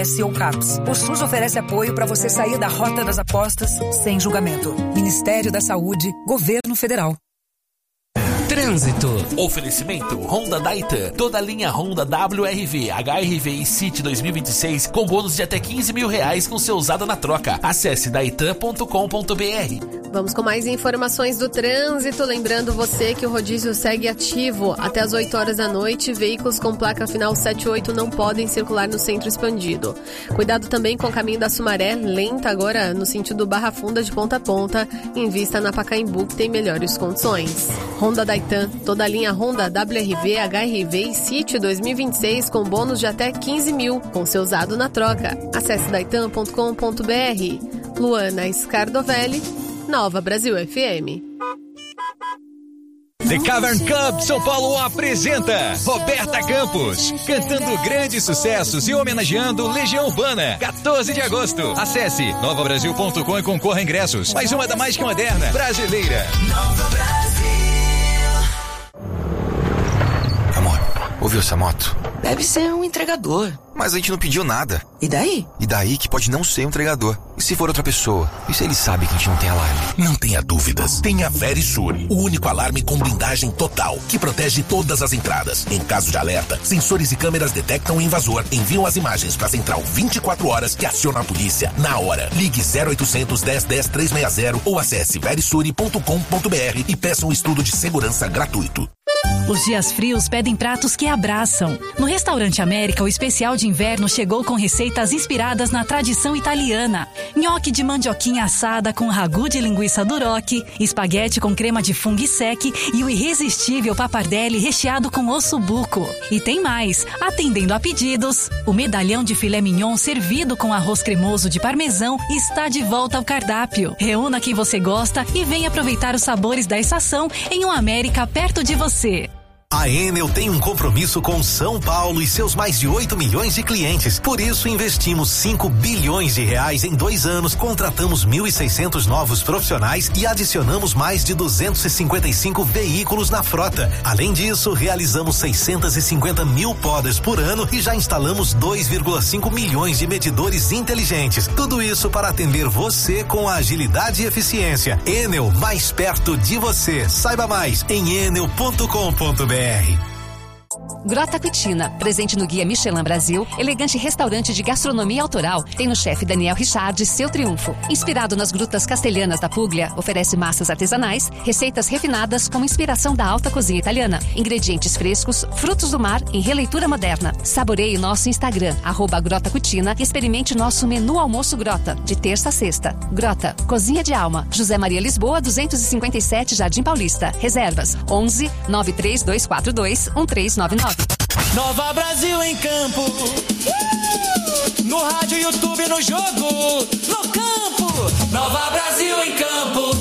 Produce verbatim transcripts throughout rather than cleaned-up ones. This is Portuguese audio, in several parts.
S ou CAPS. O SUS oferece apoio para você sair da rota das apostas sem julgamento. Ministério da Saúde, Governo Federal. Trânsito. Oferecimento Honda da Itan. Toda a linha Honda W R V, H R V e City dois mil e vinte e seis com bônus de até quinze mil reais com seu usado na troca. Acesse daitan ponto com ponto b r. Vamos com mais informações do trânsito. Lembrando você que o rodízio segue ativo. Até as oito horas da noite, veículos com placa final sete oito não podem circular no centro expandido. Cuidado também com o caminho da Sumaré, lenta agora no sentido Barra Funda de ponta a ponta. Invista na Pacaembu, que tem melhores condições. Honda da Itan, toda a linha Honda W R V, H R V e City dois mil e vinte e seis com bônus de até quinze mil, com seu usado na troca. Acesse daitan ponto com ponto b r. Luana Scardovelli, Nova Brasil F M. The Cavern Club São Paulo apresenta Roberta Campos, cantando grandes sucessos e homenageando Legião Urbana, quatorze de agosto. Acesse nova brasil ponto com e concorra a ingressos. Mais uma da mais que moderna brasileira. Nova Brasil. Amor, ouviu essa moto? Deve ser um entregador. Mas a gente não pediu nada. E daí? E daí que pode não ser um entregador. E se for outra pessoa? E se ele sabe que a gente não tem alarme? Não tenha dúvidas. Tenha Verisure, o único alarme com blindagem total, que protege todas as entradas. Em caso de alerta, sensores e câmeras detectam o invasor, enviam as imagens para a central vinte e quatro horas que aciona a polícia na hora. Ligue zero oitocentos, dez, dez, trezentos e sessenta ou acesse verisure ponto com ponto b r e peça um estudo de segurança gratuito. Os dias frios pedem pratos que abraçam. No Restaurante América, o especial de inverno chegou com receitas inspiradas na tradição italiana. Nhoque de mandioquinha assada com ragu de linguiça duroc, espaguete com crema de fungo sec e o irresistível pappardelle recheado com osso buco. E tem mais, atendendo a pedidos, o medalhão de filé mignon servido com arroz cremoso de parmesão está de volta ao cardápio. Reúna quem você gosta e venha aproveitar os sabores da estação em um América perto de você. A Enel tem um compromisso com São Paulo e seus mais de oito milhões de clientes. Por isso, investimos cinco bilhões de reais em dois anos, contratamos mil e seiscentos novos profissionais e adicionamos mais de duzentos e cinquenta e cinco veículos na frota. Além disso, realizamos seiscentos e cinquenta mil podas por ano e já instalamos dois vírgula cinco milhões de medidores inteligentes. Tudo isso para atender você com agilidade e eficiência. Enel, mais perto de você. Saiba mais em enel ponto com ponto b r. Grota Cutina, presente no Guia Michelin Brasil, elegante restaurante de gastronomia autoral, tem no chefe Daniel Richard seu triunfo. Inspirado nas grutas castelhanas da Puglia, oferece massas artesanais, receitas refinadas com inspiração da alta cozinha italiana, ingredientes frescos, frutos do mar em releitura moderna. Saboreie nosso Instagram, arroba Grota Cutina, e experimente nosso menu almoço Grota, de terça a sexta. Grota, Cozinha de Alma, José Maria Lisboa, duzentos e cinquenta e sete, Jardim Paulista. Reservas, onze, nove três dois quatro dois, um três nove nove. Nova Brasil em campo, uh! No rádio, YouTube, no jogo, no campo. Nova Brasil em campo.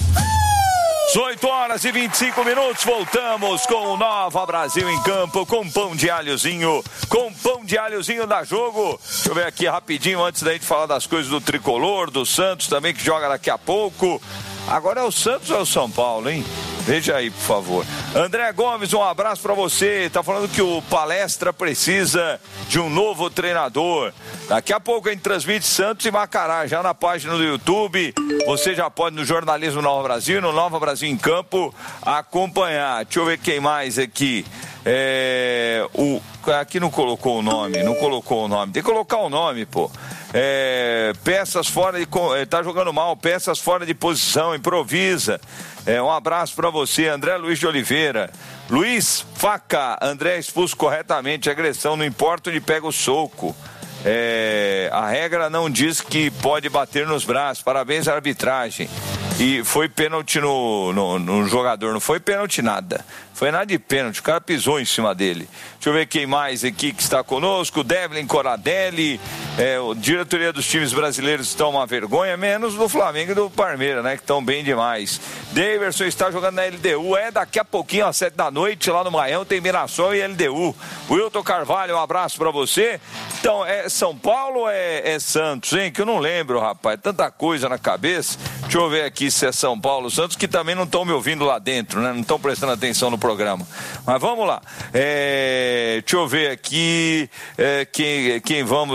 oito horas e vinte e cinco minutos, voltamos com o Nova Brasil em campo, com pão de alhozinho, com pão de alhozinho da Jogo. Deixa eu ver aqui rapidinho, antes da gente falar das coisas do Tricolor, do Santos também, que joga daqui a pouco. Agora é o Santos ou é o São Paulo, hein? Veja aí, por favor. André Gomes, um abraço pra você. Tá falando que o Palestra precisa de um novo treinador. Daqui a pouco a gente transmite Santos e Macará, já na página do YouTube. Você já pode no Jornalismo Nova Brasil, no Nova Brasil em Campo, acompanhar. Deixa eu ver quem mais aqui. É, o, aqui não colocou o nome, não colocou o nome. Tem que colocar o nome, pô. É, peças fora de... Tá jogando mal, peças fora de posição, improvisa. É, um abraço para você, André Luiz de Oliveira. Luiz Faca, André expulso corretamente, agressão, não importa onde pega o soco. É, a regra não diz que pode bater nos braços, parabéns à arbitragem. E foi pênalti no, no, no jogador, não foi pênalti nada. Foi nada de pênalti, o cara pisou em cima dele. Deixa eu ver quem mais aqui que está conosco. Devlin Coradelli, é, a diretoria dos times brasileiros estão uma vergonha, menos do Flamengo e do Palmeiras, né, que estão bem demais. Daverson está jogando na L D U, é daqui a pouquinho, às sete da noite, lá no Maião, tem Mirassol e L D U. Wilton Carvalho, um abraço pra você. Então, é São Paulo ou é, é Santos, hein? Que eu não lembro, rapaz, tanta coisa na cabeça. Deixa eu ver aqui se é São Paulo ou Santos, que também não estão me ouvindo lá dentro, né? Não estão prestando atenção no programa. Mas vamos lá. É, deixa eu ver aqui é, quem, quem vamos.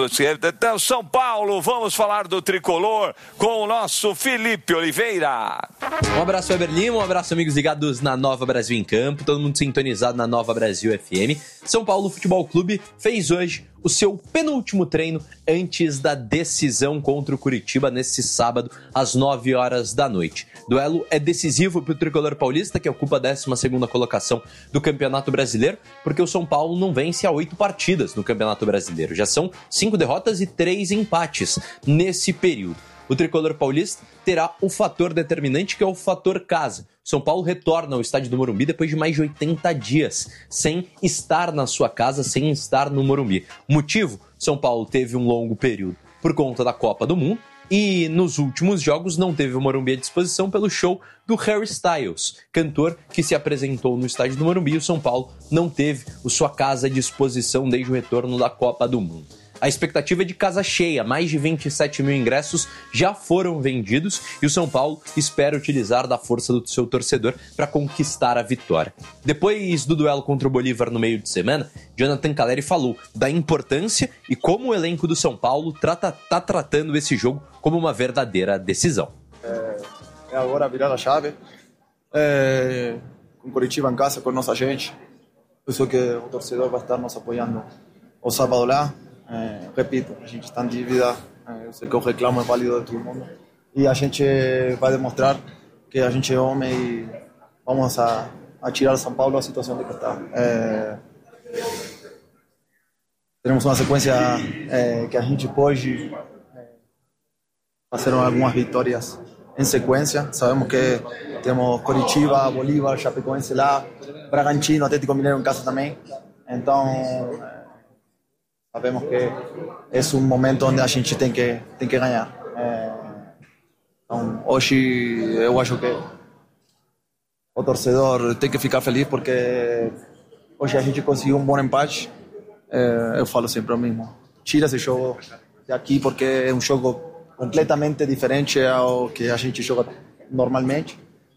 Até o São Paulo, vamos falar do tricolor com o nosso Felipe Oliveira. Um abraço, Weber Lima, um abraço, amigos ligados na Nova Brasil em Campo, todo mundo sintonizado na Nova Brasil F M. São Paulo Futebol Clube fez hoje o seu penúltimo treino antes da decisão contra o Curitiba nesse sábado, às nove horas da noite. Duelo é decisivo para o tricolor paulista, que ocupa a décima segunda colocação do Campeonato Brasileiro, porque o São Paulo não vence há oito partidas no Campeonato Brasileiro. Já são cinco derrotas e três empates nesse período. O tricolor paulista terá o fator determinante, que é o fator casa. São Paulo retorna ao estádio do Morumbi depois de mais de oitenta dias, sem estar na sua casa, sem estar no Morumbi. O motivo? São Paulo teve um longo período por conta da Copa do Mundo e nos últimos jogos não teve o Morumbi à disposição pelo show do Harry Styles, cantor que se apresentou no estádio do Morumbi, e o São Paulo não teve a sua casa à disposição desde o retorno da Copa do Mundo. A expectativa é de casa cheia, mais de vinte e sete mil ingressos já foram vendidos e o São Paulo espera utilizar da força do seu torcedor para conquistar a vitória. Depois do duelo contra o Bolívar no meio de semana, Jonathan Calleri falou da importância e como o elenco do São Paulo está trata, tratando esse jogo como uma verdadeira decisão. É, é agora virar a chave, é, com Curitiba em casa, com nossa gente. Eu sei que o torcedor vai estar nos apoiando o sábado lá. É, repito, a gente está em dívida, é, eu sei que o reclamo é válido de todo mundo e a gente vai demonstrar que a gente é homem e vamos a, a tirar São Paulo da situação de que está. É, temos uma sequência é, que a gente pode é, fazer algumas vitórias em sequência. Sabemos que temos Curitiba, Bolívar, Chapecoense lá, Bragantino, Atlético Mineiro em casa também. Então é, sabemos que é um momento onde a gente tem que, tem que ganhar. É, então, hoje eu acho que o torcedor tem que ficar feliz porque hoje a gente conseguiu um bom empate. É, eu falo sempre o mesmo. Tira esse jogo daqui porque é um jogo completamente diferente ao que a gente joga normalmente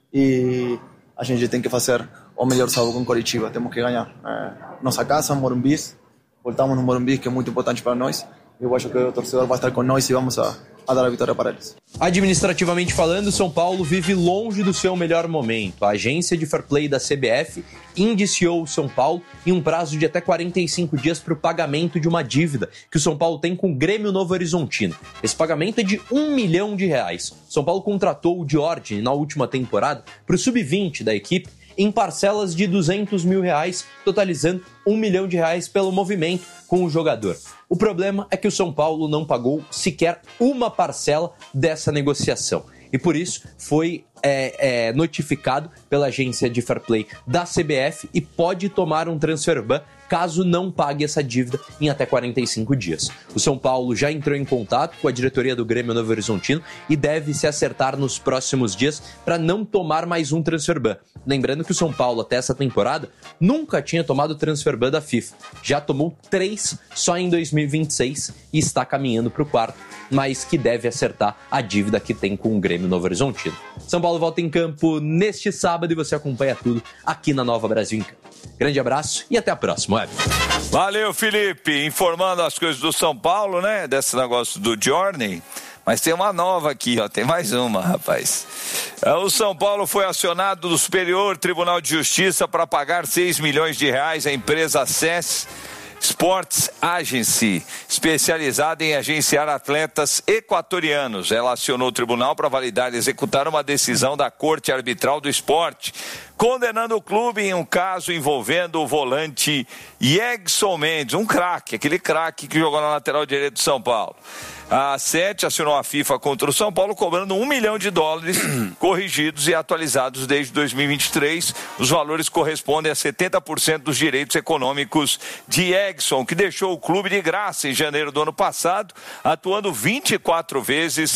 e a gente tem que fazer o melhor sábado com Curitiba. Temos que ganhar. É, nossa casa, Morumbi. Voltamos no Morumbi, que é muito importante para nós. Eu acho que o torcedor vai estar com nós e vamos a, a dar a vitória para eles. Administrativamente falando, São Paulo vive longe do seu melhor momento. A agência de fair play da C B F indiciou o São Paulo em um prazo de até quarenta e cinco dias para o pagamento de uma dívida que o São Paulo tem com o Grêmio Novo Horizontino. Esse pagamento é de um milhão de reais. São Paulo contratou o Diordi na última temporada para o sub vinte da equipe em parcelas de duzentos mil reais, totalizando um milhão de reais pelo movimento com o jogador. O problema é que o São Paulo não pagou sequer uma parcela dessa negociação e por isso foi é, é, notificado pela agência de fair play da C B F e pode tomar um transfer ban caso não pague essa dívida em até quarenta e cinco dias. O São Paulo já entrou em contato com a diretoria do Grêmio Novo Horizontino e deve se acertar nos próximos dias para não tomar mais um transfer ban. Lembrando que o São Paulo, até essa temporada, nunca tinha tomado transfer ban da FIFA. Já tomou três só em dois mil e vinte e seis e está caminhando para o quarto, mas que deve acertar a dívida que tem com o Grêmio Novo Horizontino. São Paulo volta em campo neste sábado e você acompanha tudo aqui na Nova Brasil em Campo. Grande abraço e até a próxima, Web. Valeu, Felipe. Informando as coisas do São Paulo, né? Desse negócio do Journey. Mas tem uma nova aqui, ó. Tem mais uma, rapaz. O São Paulo foi acionado do Superior Tribunal de Justiça para pagar seis milhões de reais à empresa C E S Sports Agency, especializada em agenciar atletas equatorianos. Ela acionou o tribunal para validar e executar uma decisão da Corte Arbitral do Esporte, condenando o clube em um caso envolvendo o volante Yegson Mendes, um craque, aquele craque que jogou na lateral direita do São Paulo. A Sete acionou a FIFA contra o São Paulo, cobrando um milhão de dólares corrigidos e atualizados desde dois mil e vinte e três. Os valores correspondem a setenta por cento dos direitos econômicos de Yegson, que deixou o clube de graça em janeiro do ano passado, atuando vinte e quatro vezes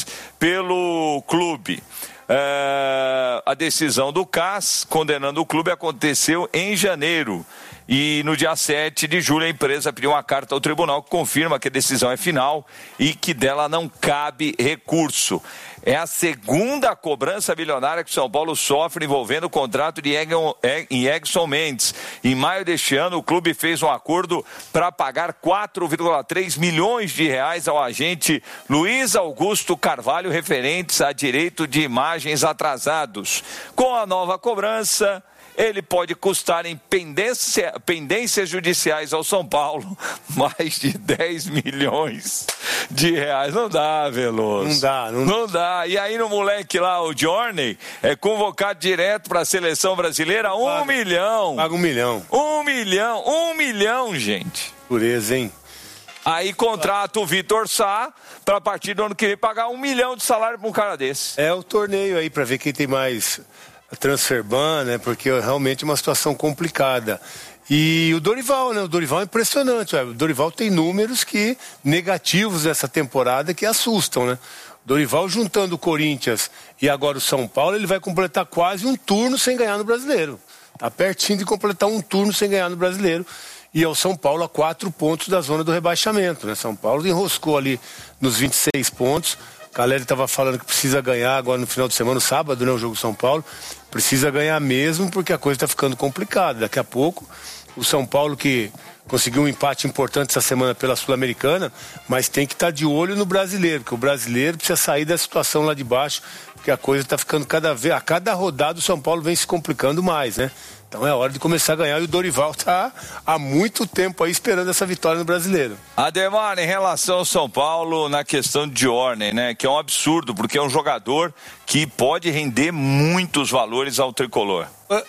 pelo clube. É, a decisão do C A S condenando o clube aconteceu em janeiro. e no dia sete de julho a empresa pediu uma carta ao tribunal que confirma que a decisão é final e que dela não cabe recurso. É a segunda cobrança bilionária que o São Paulo sofre envolvendo o contrato de Egson Mendes. Em maio deste ano, o clube fez um acordo para pagar quatro vírgula três milhões de reais ao agente Luiz Augusto Carvalho, referentes a direito de imagens atrasados. Com a nova cobrança, ele pode custar em pendência, pendências judiciais ao São Paulo mais de dez milhões de reais. Não dá, Veloso. Não dá. Não, não dá. E aí no moleque lá, o Johnny, é convocado direto para a seleção brasileira, um paga, milhão. Paga um milhão. Um milhão, um milhão, gente. Pureza, hein? Aí contrata o Vitor Sá para a partir do ano que vem pagar um milhão de salário para um cara desse. É o torneio aí para ver quem tem mais transfer ban, né? Porque é realmente uma situação complicada. E o Dorival, né? O Dorival é impressionante. O Dorival tem números que negativos nessa temporada que assustam, né? O Dorival juntando o Corinthians e agora o São Paulo, ele vai completar quase um turno sem ganhar no Brasileiro. Tá pertinho de completar um turno sem ganhar no Brasileiro. E é o São Paulo a quatro pontos da zona do rebaixamento, né? São Paulo enroscou ali nos vinte e seis pontos. A Caleri estava falando que precisa ganhar agora no final de semana, no sábado, né, o jogo São Paulo. Precisa ganhar mesmo porque a coisa está ficando complicada. Daqui a pouco, o São Paulo que conseguiu um empate importante essa semana pela Sul-Americana, mas tem que estar tá de olho no brasileiro, porque o brasileiro precisa sair da situação lá de baixo, porque a coisa está ficando cada vez... A cada rodada o São Paulo vem se complicando mais, né? Então é hora de começar a ganhar e o Dorival está há muito tempo aí esperando essa vitória no Brasileiro. Ademar, em relação ao São Paulo, na questão de Johnny, né, que é um absurdo, porque é um jogador que pode render muitos valores ao tricolor.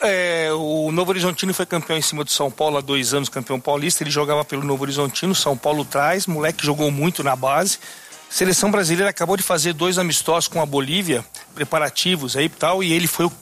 É, o Novo Horizontino foi campeão em cima do São Paulo há dois anos, campeão paulista, ele jogava pelo Novo Horizontino, São Paulo traz, moleque jogou muito na base. Seleção brasileira acabou de fazer dois amistosos com a Bolívia, preparativos aí e tal, e ele foi o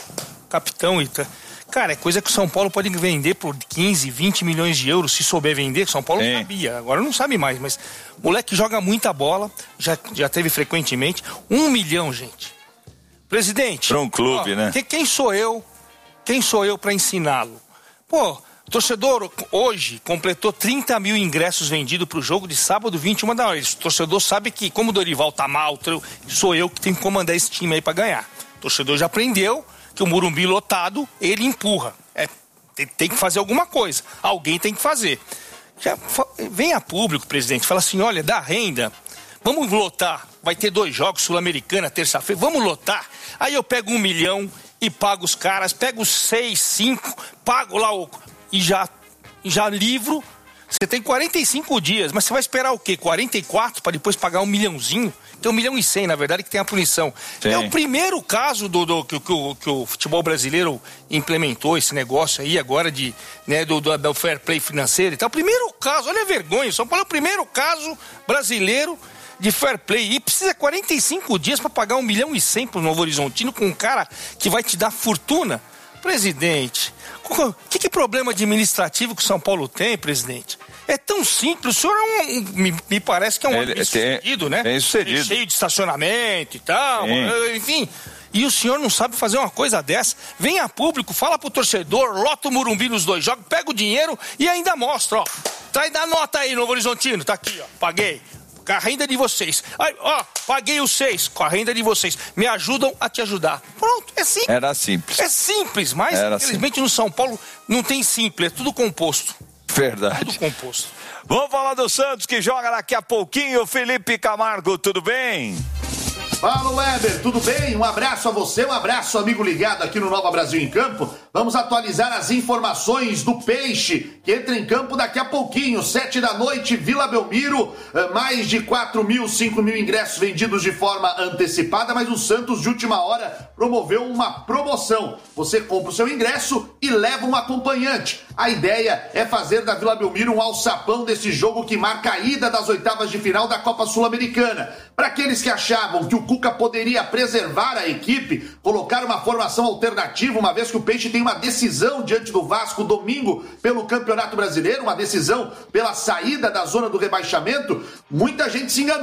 capitão e tá. Cara, é coisa que o São Paulo pode vender por quinze, vinte milhões de euros, se souber vender. São Paulo não sabia, agora não sabe mais, mas o moleque joga muita bola, já, já teve frequentemente. Um milhão, gente. Presidente. Para um clube, ó, né? Que, quem sou eu? Quem sou eu para ensiná-lo? Pô, torcedor hoje completou trinta mil ingressos vendidos para o jogo de sábado, vinte e uma da hora. O torcedor sabe que, como o Dorival tá mal, sou eu que tenho que comandar esse time aí para ganhar. O torcedor já aprendeu que o Morumbi lotado, ele empurra. É, tem, tem que fazer alguma coisa. Alguém tem que fazer. Já, vem a público, presidente, fala assim, olha, dá renda, vamos lotar. Vai ter dois jogos, Sul-Americana, terça-feira, vamos lotar. Aí eu pego um milhão e pago os caras, pego seis, cinco, pago lá o... E já, já livro. Você tem quarenta e cinco dias, mas você vai esperar o quê? quarenta e quatro para depois pagar um milhãozinho? Tem um milhão e cem, na verdade, que tem a punição. Sim. É o primeiro caso do, do, que, que, o, que o futebol brasileiro implementou esse negócio aí agora de, né, do, do, do fair play financeiro e tal. O primeiro caso, olha a vergonha, São Paulo é o primeiro caso brasileiro de fair play. E precisa quarenta e cinco dias para pagar um milhão e cem para o Novo Horizontino com um cara que vai te dar fortuna. Presidente, que, que problema administrativo que o São Paulo tem, presidente? É tão simples, o senhor é um, um me, me parece que é um homem bem-sucedido, né? Bem-sucedido. Cheio de estacionamento e tal, Sim. enfim. E o senhor não sabe fazer uma coisa dessa. Vem a público, fala pro torcedor, lota o Morumbi nos dois jogos, pega o dinheiro e ainda mostra, ó. Traz da nota aí, Novo Horizontino, tá aqui, ó, paguei. Com a renda de vocês. Aí, ó, paguei os seis, com a renda de vocês. Me ajudam a te ajudar. Pronto, é simples. Era simples. É simples, mas Era infelizmente simples. no São Paulo não tem simples, é tudo composto. Verdade. Tudo composto. Vamos falar do Santos que joga daqui a pouquinho. Felipe Camargo, tudo bem? Fala, Weber, tudo bem? Um abraço a você, um abraço, amigo ligado aqui no Nova Brasil em Campo. Vamos atualizar as informações do Peixe, que entra em campo daqui a pouquinho, sete da noite, Vila Belmiro, mais de quatro mil, cinco mil ingressos vendidos de forma antecipada, mas o Santos, de última hora, promoveu uma promoção. Você compra o seu ingresso e leva um acompanhante. A ideia é fazer da Vila Belmiro um alçapão desse jogo que marca a ida das oitavas de final da Copa Sul-Americana. Para aqueles que achavam que o Cuca poderia preservar a equipe, colocar uma formação alternativa, uma vez que o Peixe tem uma decisão diante do Vasco domingo pelo Campeonato Brasileiro, uma decisão pela saída da zona do rebaixamento, muita gente se enganou.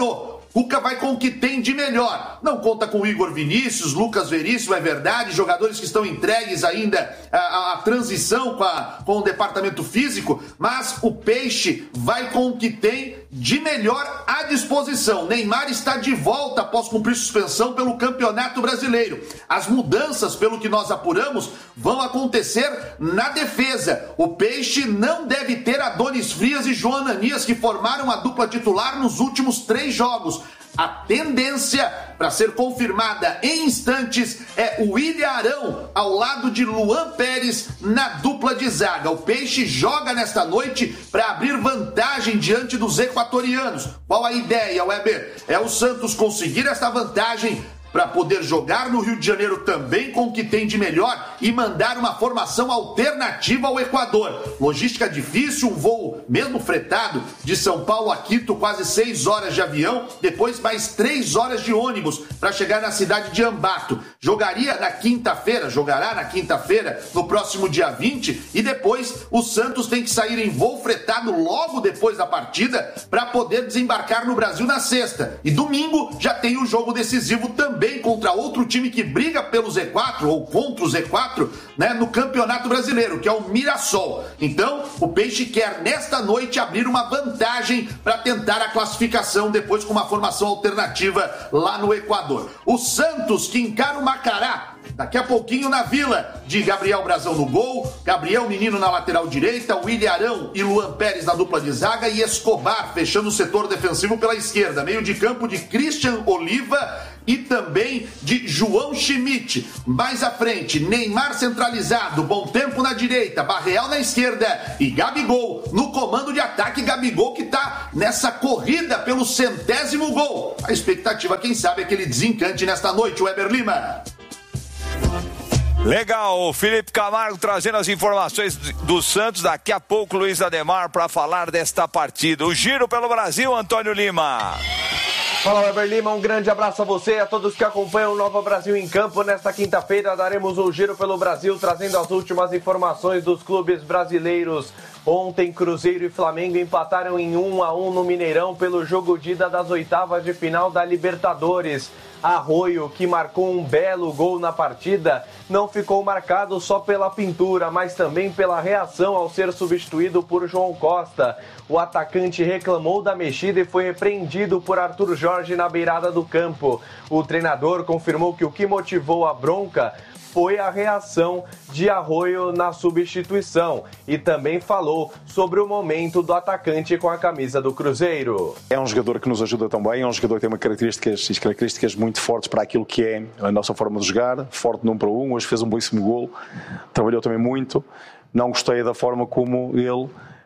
Cuca vai com o que tem de melhor. Não conta com o Igor Vinícius, Lucas Veríssimo, é verdade, jogadores que estão entregues ainda à, à transição com, a, com o departamento físico, mas o Peixe vai com o que tem de melhor à disposição. Neymar está de volta após cumprir suspensão pelo Campeonato Brasileiro. As mudanças, pelo que nós apuramos, vão acontecer na defesa. O Peixe não deve ter Adonis Frias e João Ananias, que formaram a dupla titular nos últimos três jogos. A tendência, para ser confirmada em instantes, é o William Arão ao lado de Luan Pérez na dupla de zaga. O Peixe joga nesta noite para abrir vantagem diante dos equatorianos. Qual a ideia, Weber? É o Santos conseguir esta vantagem para poder jogar no Rio de Janeiro também com o que tem de melhor e mandar uma formação alternativa ao Equador. Logística difícil, um voo mesmo fretado de São Paulo a Quito, quase seis horas de avião, depois mais três horas de ônibus para chegar na cidade de Ambato. Jogaria na quinta-feira, jogará na quinta-feira, no próximo dia vinte, e depois o Santos tem que sair em voo fretado logo depois da partida para poder desembarcar no Brasil na sexta. E domingo já tem o jogo decisivo também contra outro time que briga pelo Z quatro ou contra o Z quatro, né, no Campeonato Brasileiro, que é o Mirassol. Então, o Peixe quer nesta noite abrir uma vantagem para tentar a classificação depois com uma formação alternativa lá no Equador. O Santos, que encara o Macará daqui a pouquinho na Vila, de Gabriel Brazão no gol, Gabriel Menino na lateral direita, William Arão e Luan Pérez na dupla de zaga e Escobar fechando o setor defensivo pela esquerda. Meio de campo de Christian Oliva e também de João Schmidt. Mais à frente, Neymar centralizado, Bom Tempo na direita, Barreal na esquerda e Gabigol no comando de ataque. Gabigol que tá nessa corrida pelo centésimo gol. A expectativa, quem sabe, é que ele desencante nesta noite, Weber Lima. Legal, Felipe Camargo trazendo as informações do Santos. Daqui a pouco, Luiz Ademar para falar desta partida. O giro pelo Brasil, Antônio Lima. Fala, Weber Lima, um grande abraço a você e a todos que acompanham o Nova Brasil em Campo. Nesta quinta-feira daremos o giro pelo Brasil, trazendo as últimas informações dos clubes brasileiros. Ontem, Cruzeiro e Flamengo empataram em um a um no Mineirão pelo jogo de ida das oitavas de final da Libertadores. Arroio, que marcou um belo gol na partida, não ficou marcado só pela pintura, mas também pela reação ao ser substituído por João Costa. O atacante reclamou da mexida e foi repreendido por Arthur Jorge na beirada do campo. O treinador confirmou que o que motivou a bronca foi a reação de Arroio na substituição e também falou sobre o momento do atacante com a camisa do Cruzeiro. É um jogador que nos ajuda também, é um jogador que tem uma características, características muito fortes para aquilo que é a nossa forma de jogar, forte num para um, hoje fez um belíssimo golo, trabalhou também muito, não gostei da forma como ele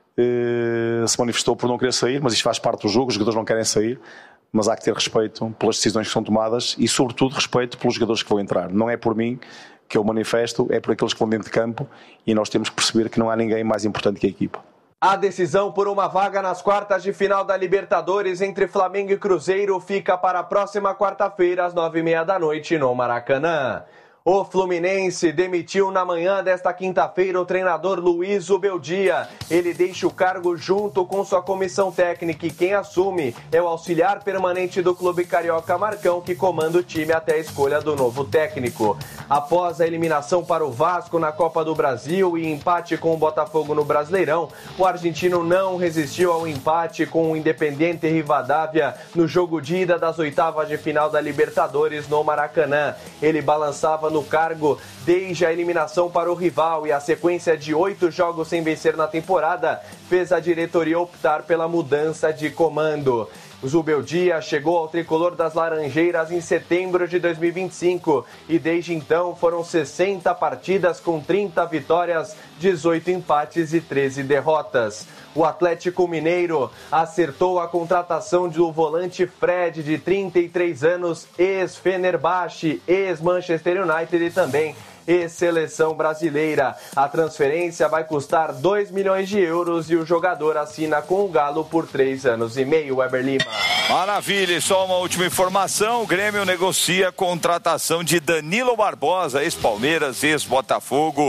eh, se manifestou por não querer sair, mas isto faz parte do jogo, os jogadores não querem sair, mas há que ter respeito pelas decisões que são tomadas e, sobretudo, respeito pelos jogadores que vão entrar. Não é por mim que eu manifesto, é por aqueles que vão dentro de campo e nós temos que perceber que não há ninguém mais importante que a equipa. A decisão por uma vaga nas quartas de final da Libertadores entre Flamengo e Cruzeiro fica para a próxima quarta-feira, às nove e meia da noite, no Maracanã. O Fluminense demitiu na manhã desta quinta-feira o treinador Luiz Ubeldia. Ele deixa o cargo junto com sua comissão técnica e quem assume é o auxiliar permanente do clube carioca Marcão, que comanda o time até a escolha do novo técnico. Após a eliminação para o Vasco na Copa do Brasil e empate com o Botafogo no Brasileirão, o argentino não resistiu ao empate com o Independiente Rivadavia no jogo de ida das oitavas de final da Libertadores no Maracanã. Ele balançava no cargo desde a eliminação para o rival e a sequência de oito jogos sem vencer na temporada fez a diretoria optar pela mudança de comando. O Zubeldia chegou ao tricolor das Laranjeiras em setembro de dois mil e vinte e cinco e desde então foram sessenta partidas com trinta vitórias, dezoito empates e treze derrotas. O Atlético Mineiro acertou a contratação do volante Fred, de trinta e três anos, ex-Fenerbahçe, ex-Manchester United e também ex-seleção brasileira. A transferência vai custar dois milhões de euros e o jogador assina com o Galo por três anos e meio. Weber Lima. Maravilha, e só uma última informação, o Grêmio negocia a contratação de Danilo Barbosa, ex-Palmeiras, ex-Botafogo,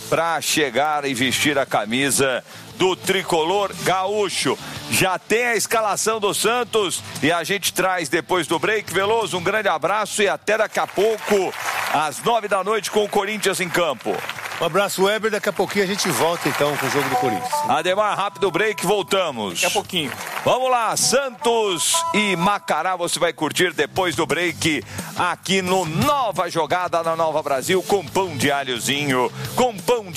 para chegar e vestir a camisa do tricolor gaúcho. Já tem a escalação do Santos e a gente traz depois do break. Veloso, um grande abraço e até daqui a pouco, às nove da noite, com o Corinthians em campo. Um abraço, Weber. Daqui a pouquinho a gente volta então com o jogo do Corinthians. Ademar, rápido break, voltamos. Daqui a pouquinho. Vamos lá, Santos e Macará, você vai curtir depois do break aqui no Nova Jogada na Nova Brasil, com pão de alhozinho, com pão de